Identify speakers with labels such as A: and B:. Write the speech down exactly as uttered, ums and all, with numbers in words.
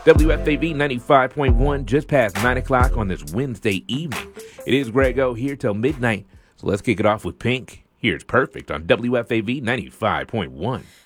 A: W F A V ninety-five point one, just past nine o'clock on this Wednesday evening. It is Greg O here till midnight, so let's kick it off with Pink. Here's Perfect on W F A V ninety-five point one.